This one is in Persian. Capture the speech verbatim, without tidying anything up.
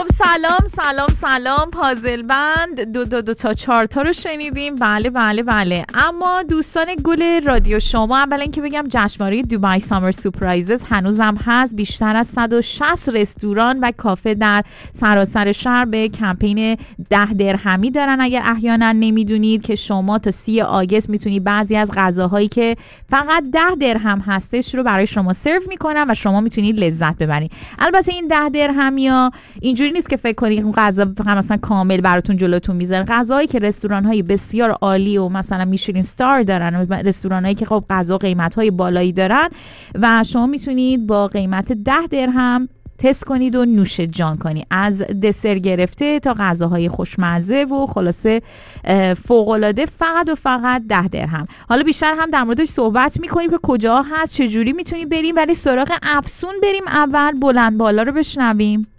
خب سلام سلام سلام پازل بند دو دو دو تا چهار تا رو شنیدیم. بله بله بله. اما دوستان گل رادیو شما، اولا اینکه بگم جشنواره دبی سامر سورپرایزز هنوزم هست. بیشتر از صد و شصت رستوران و کافه در سراسر شهر به کمپین ده درهمی دارن. اگر احیانا نمیدونید که شما تا سی آگوست میتونید بعضی از غذاهایی که فقط ده درهم هستش رو برای شما سرو میکنن و شما میتونید لذت ببرید. البته این ده درهمی ها اینجوری نیست که فکر کنید اون غذا مثلا کامل براتون جلوتون میذارن. غذایی که رستوران های بسیار عالی و مثلا میشلین ستار دارن، رستوران هایی که خب غذا قیمت های بالایی دارن و شما میتونید با قیمت ده درهم تست کنید و نوش جان کنید، از دسر گرفته تا غذاهای خوشمزه و خلاصه فوق‌العاده، فقط و فقط ده درهم. حالا بیشتر هم در موردش صحبت میکنیم که کجا هست، چجوری میتونیم بریم، ولی سراغ افسون بریم. اول بلند بالا رو بشنویم.